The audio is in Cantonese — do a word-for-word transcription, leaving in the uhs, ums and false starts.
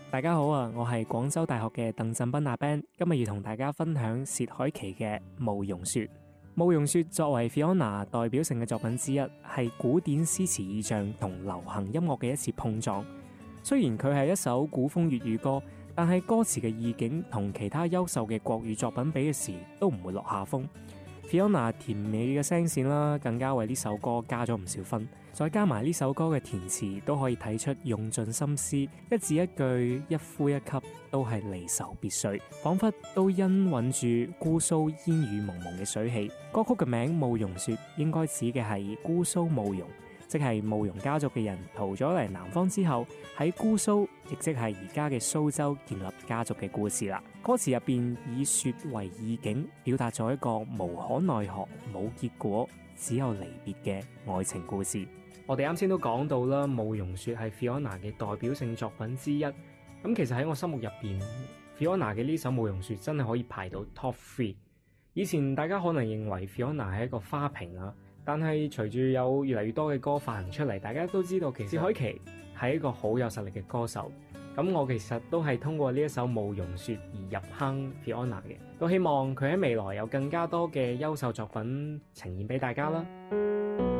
大家好啊，我係廣州大學嘅鄧振斌阿 Ben， 今日要同大家分享薛凱琪嘅《慕容雪》。《慕容雪》作為 Fiona 代表性嘅作品之一，係古典詩詞意象同流行音樂嘅一次碰撞。雖然佢係一首古風粵語歌，但係歌詞嘅意境同其他優秀嘅國語作品比嘅時，都唔會落下風。Fiona 甜美嘅聲線啦，更加為呢首歌加咗唔少分。再加埋呢首歌嘅填詞，都可以睇出用盡心思，一字一句，一呼一吸，都係離愁別緒，仿佛都氤氳住姑蘇煙雨濛濛嘅水氣。歌曲嘅名《慕容雪》應該指嘅係姑蘇慕容，即係慕容家族嘅人逃咗嚟南方之後，喺姑蘇，亦即係而家嘅蘇州建立家族嘅故事啦。歌詞入邊以雪為意境，表達咗一個無可奈何、冇結果、只有離別嘅愛情故事。我哋啱先都講到啦，《慕容雪》係 Fiona 嘅代表性作品之一。咁其實喺我心目入邊 ，Fiona 嘅呢首《慕容雪》真係可以排到 Top Three。以前大家可能認為 Fiona 係一個花瓶啊，但係隨住有越嚟越多嘅歌發行出嚟，大家都知道其實薛凱琪係一個好有實力嘅歌手。咁我其實都係通過呢一首《慕容雪》而入坑 Fiona 嘅，都希望佢喺未來有更加多嘅優秀作品呈現俾大家啦。